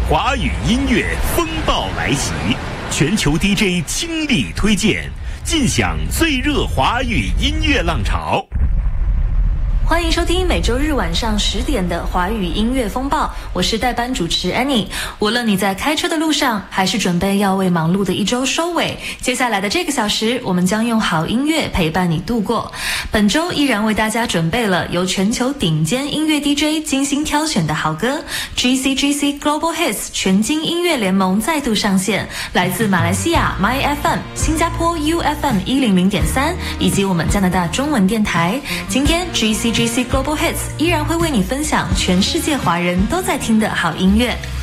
华语音乐风暴来袭，全球 DJ 倾力推荐，尽享最热华语音乐浪潮。 欢迎收听每周日晚上10点的华语音乐风暴，我是代班主持 Annie。无论你在开车的路上，还是准备要为忙碌的一周收尾，接下来的这个小时，我们将用好音乐陪伴你度过。本周依然为大家准备了由全球顶尖音乐 DJ 精心挑选的好歌。GCGC Global Hits 全金音乐联盟再度上线，来自马来西亚 MyFM、新加坡 UFM 100.3以及我们加拿大中文电台。今天 GCGC Global Hits 依然会为你分享全世界华人都在听的好音乐。